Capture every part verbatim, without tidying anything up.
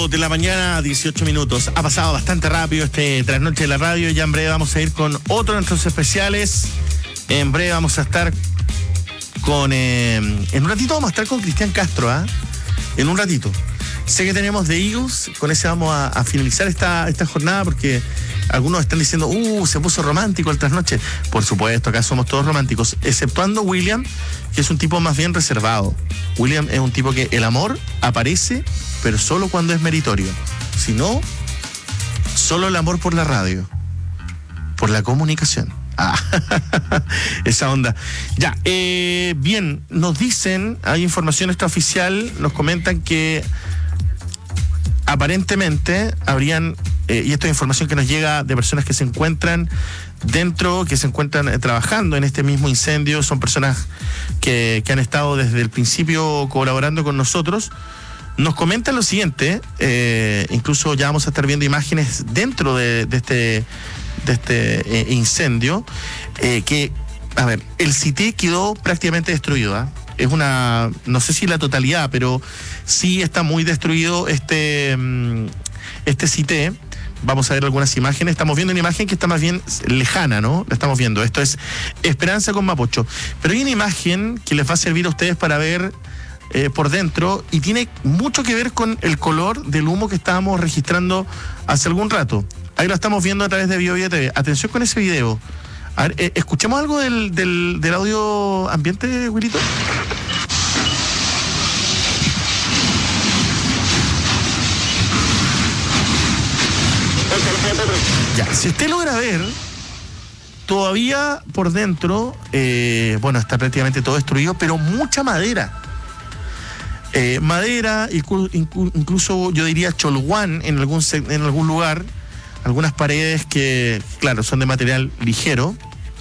ocho de la mañana, dieciocho minutos. Ha pasado bastante rápido este trasnoche de la radio. Ya en breve vamos a ir con otro de nuestros especiales. En breve vamos a estar con... Eh, en un ratito vamos a estar con Cristian Castro, ¿ah? ¿eh? En un ratito. Sé que tenemos The Eagles, con ese vamos a, a finalizar esta, esta jornada porque algunos están diciendo, uh, se puso romántico el trasnoche. Por supuesto, acá somos todos románticos, exceptuando William, que es un tipo más bien reservado. William es un tipo que el amor aparece, pero solo cuando es meritorio. Si no, solo el amor por la radio, por la comunicación. Ah, esa onda. Ya, eh, bien, nos dicen, hay información extraoficial, nos comentan que aparentemente habrían, eh, y esto es información que nos llega de personas que se encuentran dentro, que se encuentran eh, trabajando en este mismo incendio, son personas que, que han estado desde el principio colaborando con nosotros. Nos comentan lo siguiente, eh, incluso ya vamos a estar viendo imágenes dentro de, de este, de este eh, incendio, eh, que, a ver, el C I T E quedó prácticamente destruido, ¿eh? Es una, no sé si la totalidad, pero sí está muy destruido este, este C I T E. Vamos a ver algunas imágenes. Estamos viendo una imagen que está más bien lejana, ¿no? La estamos viendo. Esto es Esperanza con Mapocho. Pero hay una imagen que les va a servir a ustedes para ver eh, por dentro y tiene mucho que ver con el color del humo que estábamos registrando hace algún rato. Ahí lo estamos viendo a través de BioBio T V. Atención con ese video. A ver, eh, escuchemos algo del, del, del audio ambiente, Wilito. Ya, si usted logra ver, todavía por dentro, eh, bueno, está prácticamente todo destruido, pero mucha madera. Eh, madera, inclu, inclu, incluso yo diría cholguán en algún, en algún lugar, algunas paredes que, claro, son de material ligero.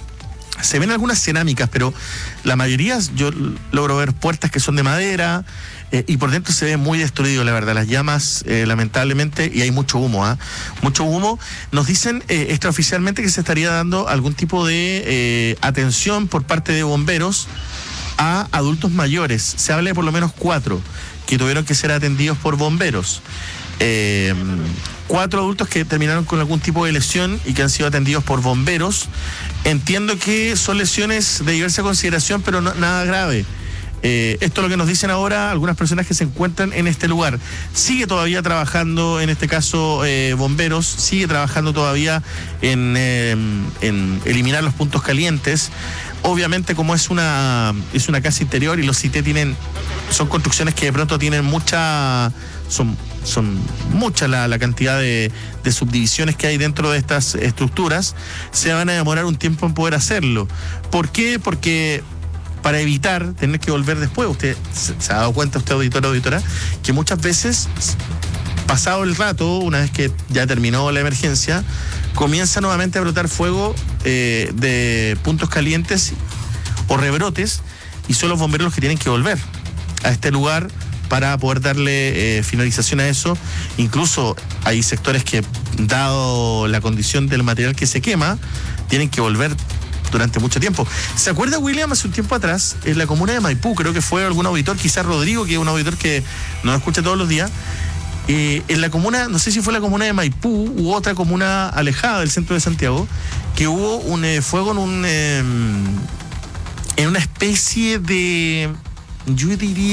Se ven algunas cerámicas, pero la mayoría yo logro ver puertas que son de madera, eh, y por dentro se ve muy destruido, la verdad, las llamas, eh, lamentablemente, y hay mucho humo, ¿eh? Mucho humo. Nos dicen eh, extraoficialmente que se estaría dando algún tipo de eh, atención por parte de bomberos a adultos mayores. Se habla de por lo menos cuatro que tuvieron que ser atendidos por bomberos. Eh, cuatro adultos que terminaron con algún tipo de lesión y que han sido atendidos por bomberos. Entiendo que son lesiones de diversa consideración, pero no, nada grave. Eh, esto es lo que nos dicen ahora algunas personas que se encuentran en este lugar. Sigue todavía trabajando, en este caso, eh, bomberos, sigue trabajando todavía en, eh, en eliminar los puntos calientes. Obviamente, como es una es una casa interior y los C I T E tienen, son construcciones que de pronto tienen mucha, son, son mucha la, la cantidad de, de subdivisiones que hay dentro de estas estructuras, se van a demorar un tiempo en poder hacerlo. ¿Por qué? Porque para evitar tener que volver después, usted se, se ha dado cuenta, usted auditor o auditora, que muchas veces, pasado el rato, una vez que ya terminó la emergencia, comienza nuevamente a brotar fuego eh, de puntos calientes o rebrotes, y son los bomberos los que tienen que volver a este lugar para poder darle eh, finalización a eso. Incluso hay sectores que, dado la condición del material que se quema, tienen que volver durante mucho tiempo. ¿Se acuerda, William, hace un tiempo atrás, en la comuna de Maipú, creo que fue algún auditor, quizás Rodrigo, que es un auditor que nos escucha todos los días, eh, en la comuna, no sé si fue la comuna de Maipú u otra comuna alejada del centro de Santiago, que hubo un eh, fuego en un eh, en una especie de, yo diría,